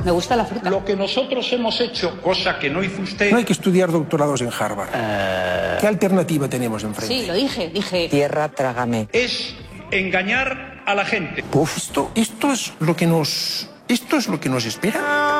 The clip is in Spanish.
Me gusta la fruta. Lo que nosotros hemos hecho, cosa que no hizo usted... No hay que estudiar doctorados en Harvard. ¿Qué alternativa tenemos enfrente? Sí, lo dije. Tierra, trágame. Es engañar a la gente. Uf, esto es lo que nos espera.